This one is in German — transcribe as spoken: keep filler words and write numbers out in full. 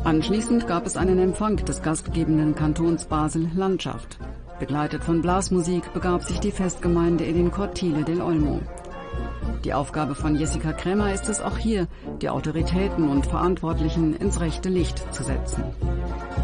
Anschließend gab es einen Empfang des gastgebenden Kantons Basel-Landschaft. Begleitet von Blasmusik begab sich die Festgemeinde in den Cortile del Olmo. Die Aufgabe von Jessica Krämer ist es auch hier, die Autoritäten und Verantwortlichen ins rechte Licht zu setzen.